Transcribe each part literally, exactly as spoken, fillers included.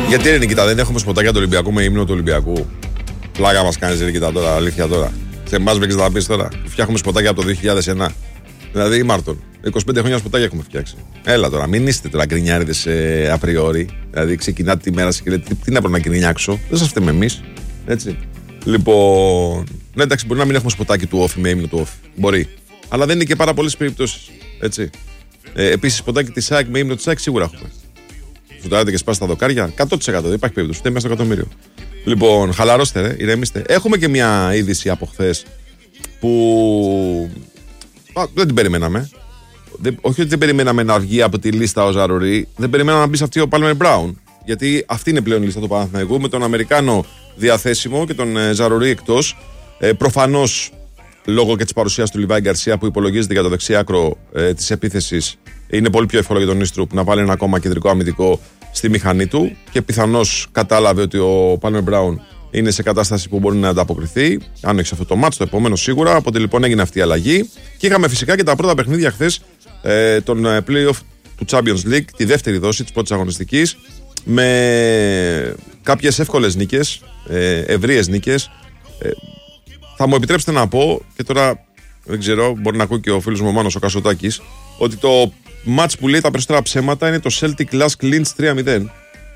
Γιατί ρε Νικήτα, δεν έχουμε σποτάκια του Ολυμπιακού με ύμνο του Ολυμπιακού? Πλάκα μας κάνεις ρε Νικήτα τώρα, αλήθεια τώρα. Σε εμάς βρήκες να τα πεις τώρα. Φτιάχνουμε σποτάκια από το δύο χιλιάδες ένα. Δηλαδή, Μάρτον, είκοσι πέντε χρόνια σποτάκια έχουμε φτιάξει. Έλα τώρα, μην είστε τώρα γκρινιάριδες ε, απριόρι. Δηλαδή, ξεκινάτε τη μέρα σας και λέτε τι, τι να πρέπει να γκρινιάξω. Δεν σας φταίμε εμείς. Έτσι. Λοιπόν. Ναι, εντάξει, μπορεί να μην έχουμε σποτάκι του όφη με ύμνο του όφη. Μπορεί. Αλλά δεν είναι και πάρα πολλές περιπτώσεις. Έτσι. Ε, Επίσης, σποτάκι τη ΣΑΕΚ με ύμνο τη ΣΑΕΚ σίγουρα έχουμε. Φουτάρετε και σπάσετε τα δοκάρια. εκατό τοις εκατό δεν υπάρχει περίπτωση. Ούτε μέσα στο εκατομμύριο. Λοιπόν, χαλαρώστε, ρε, ηρεμήστε. Έχουμε και μια είδηση από χθες που. Α, δεν την περιμέναμε. Δεν, όχι ότι δεν περιμέναμε να βγει από τη λίστα ο Ζαρουρί, δεν περιμέναμε να μπει σε αυτή ο Πάλμερ Μπράουν. Γιατί αυτή είναι πλέον η λίστα του Παναθηναϊκού με τον Αμερικάνο διαθέσιμο και τον ε, Ζαρουρί εκτός. Ε, προφανώς λόγω και της παρουσίας του Λιβάη Γκαρσία που υπολογίζεται για το δεξί άκρο ε, της επίθεσης, είναι πολύ πιο εύκολο για τον Ίστρουπ να βάλει ένα ακόμα κεντρικό αμυντικό στη μηχανή του και πιθανώς κατάλαβε ότι ο Πάλμερ Μπράουν είναι σε κατάσταση που μπορεί να ανταποκριθεί. Αν έχει αυτό το μάτς, το επόμενο σίγουρα. Οπότε λοιπόν έγινε αυτή η αλλαγή. Και είχαμε φυσικά και τα πρώτα παιχνίδια χθες ε, των play-off του Champions League, τη δεύτερη δόση της πρώτης αγωνιστικής, με κάποιες εύκολες νίκες, ε, ευρείες νίκες. Ε, θα μου επιτρέψετε να πω, και τώρα δεν ξέρω, μπορεί να ακούει και ο φίλος μου ο Μάνος ο Κασοτάκης, ότι το μάτς που λέει τα περισσότερα ψέματα είναι το Celtic Lask Linz τρία μηδέν.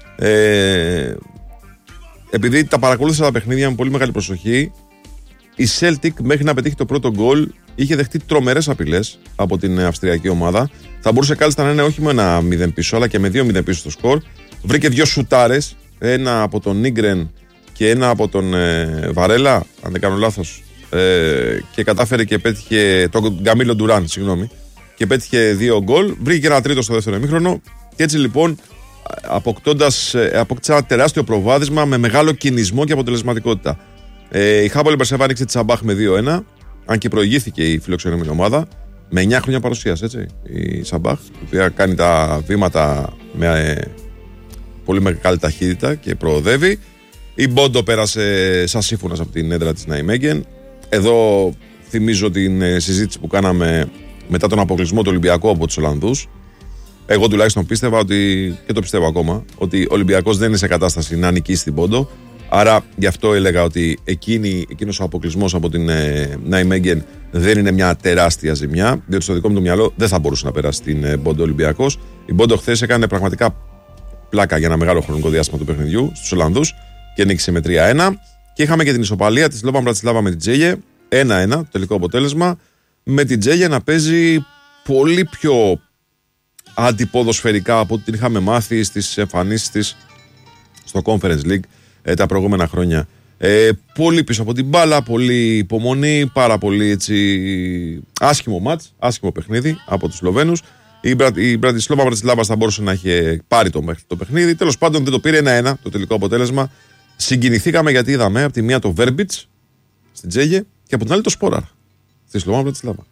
Ε, επειδή τα παρακολούθησα τα παιχνίδια με πολύ μεγάλη προσοχή, η Celtic μέχρι να πετύχει το πρώτο γκολ είχε δεχτεί τρομερές απειλές από την αυστριακή ομάδα. Θα μπορούσε κάλλιστα να είναι όχι με ένα μηδέν πίσω, αλλά και με δύο μηδέν πίσω στο σκορ. Βρήκε δύο σουτάρες, ένα από τον Νίγκρεν και ένα από τον ε, Βαρέλα, αν δεν κάνω λάθος, ε, και κατάφερε και πέτυχε τον Γκαμίλο Ντουράν, συγγνώμη, και πέτυχε δύο γκολ. Βρήκε και ένα τρίτο στο δεύτερο ημίχρονο. Και έτσι λοιπόν, αποκτώντας, απόκτησε ένα τεράστιο προβάδισμα με μεγάλο κινησμό και αποτελεσματικότητα. Ε, η Χάπολη Μπερσέβα άνοιξε τη Σαμπάχ με δύο ένα, αν και προηγήθηκε η φιλοξενούμενη ομάδα, με εννιά χρόνια παρουσίας, έτσι. Η Σαμπάχ, η οποία κάνει τα βήματα με ε, πολύ μεγάλη ταχύτητα και προοδεύει. Η Μπόντο πέρασε σαν σύμφωνας από την έδρα της Ναϊμέγγεν. Εδώ θυμίζω την ε, συζήτηση που κάναμε μετά τον αποκλεισμό του Ολυμπιακού από τους Ολλανδούς. Εγώ τουλάχιστον πίστευα ότι, και το πιστεύω ακόμα, ότι ο Ολυμπιακός δεν είναι σε κατάσταση να νικήσει την Πόντο. Άρα γι' αυτό έλεγα ότι εκείνη, εκείνος ο αποκλεισμός από την ε, Ναϊμέγγεν δεν είναι μια τεράστια ζημιά, διότι στο δικό μου το μυαλό δεν θα μπορούσε να περάσει την ε, Πόντο Ολυμπιακός. Η Πόντο χθες έκανε πραγματικά πλάκα για ένα μεγάλο χρονικό διάστημα του παιχνιδιού στους Ολλανδούς και νίκησε με τρία ένα. Και είχαμε και την ισοπαλία της Σλόβαν Μπρατισλάβα με την Τζέγε, ένα ένα το τελικό αποτέλεσμα, με την Τζέγε να παίζει πολύ πιο αντιποδοσφαιρικά από ό,τι την είχαμε μάθει στις εμφανίσεις της στο Conference League ε, τα προηγούμενα χρόνια. Ε, πολύ πίσω από την μπάλα, πολύ υπομονή, πάρα πολύ έτσι άσχημο μάτς, άσχημο παιχνίδι από τους Σλοβαίνους. Η, Μπρα, η Μπρατισλάβα Μπρατισλάβα θα μπορούσε να έχει πάρει το, το παιχνίδι. Τέλος πάντων δεν το πήρε, ένα ένα το τελικό αποτέλεσμα. Συγκινηθήκαμε γιατί είδαμε από τη μία το Βέρμπιτς στην Τζέγε και από την άλλη το Σπόραρ στη Σλοβάν Μπρατισλάβα.